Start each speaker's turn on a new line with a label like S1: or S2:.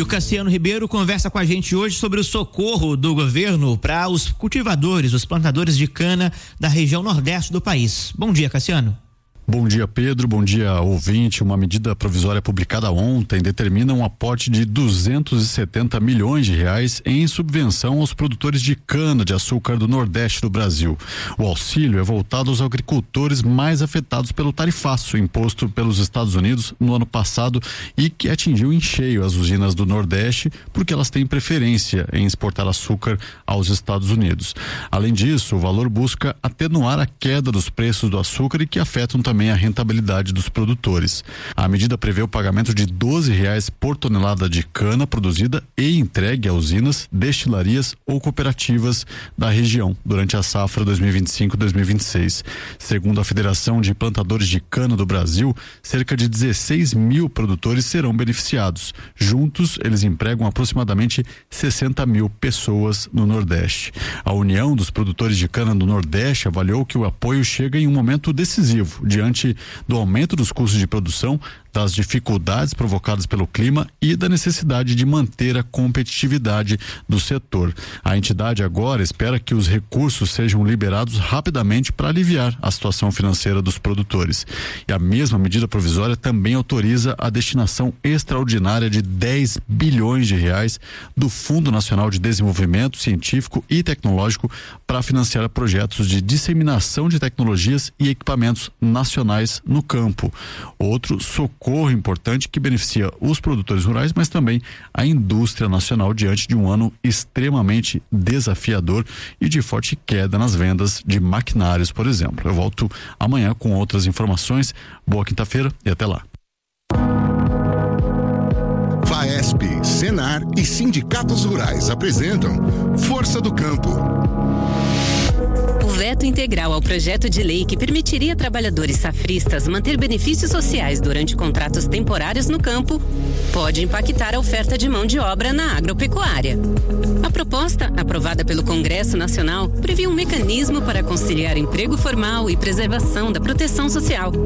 S1: Cassiano Ribeiro conversa com a gente hoje sobre o socorro do governo para os cultivadores, os plantadores de cana da região nordeste do país. Bom dia, Cassiano.
S2: Bom dia, Pedro. Bom dia, ouvinte. Uma medida provisória publicada ontem determina um aporte de 270 milhões de reais em subvenção aos produtores de cana de açúcar do Nordeste do Brasil. O auxílio é voltado aos agricultores mais afetados pelo tarifaço imposto pelos Estados Unidos no ano passado e que atingiu em cheio as usinas do Nordeste porque elas têm preferência em exportar açúcar aos Estados Unidos. Além disso, o valor busca atenuar a queda dos preços do açúcar e que afetam também a rentabilidade dos produtores. A medida prevê o pagamento de R$12 por tonelada de cana produzida e entregue a usinas, destilarias ou cooperativas da região durante a safra 2025-2026. Segundo a Federação de Plantadores de Cana do Brasil, cerca de 16 mil produtores serão beneficiados. Juntos, eles empregam aproximadamente 60 mil pessoas no Nordeste. A União dos Produtores de Cana do Nordeste avaliou que o apoio chega em um momento decisivo, diante do aumento dos custos de produção, das dificuldades provocadas pelo clima e da necessidade de manter a competitividade do setor. A entidade agora espera que os recursos sejam liberados rapidamente para aliviar a situação financeira dos produtores. E a mesma medida provisória também autoriza a destinação extraordinária de 10 bilhões de reais do Fundo Nacional de Desenvolvimento Científico e Tecnológico para financiar projetos de disseminação de tecnologias e equipamentos nacionais no campo. Outro socorro importante que beneficia os produtores rurais, mas também a indústria nacional diante de um ano extremamente desafiador e de forte queda nas vendas de maquinários, por exemplo. Eu volto amanhã com outras informações. Boa quinta-feira e até lá.
S3: FAESP, Senar e sindicatos rurais apresentam Força do Campo.
S4: O veto integral ao projeto de lei que permitiria a trabalhadores safristas manter benefícios sociais durante contratos temporários no campo pode impactar a oferta de mão de obra na agropecuária. A proposta, aprovada pelo Congresso Nacional, previa um mecanismo para conciliar emprego formal e preservação da proteção social.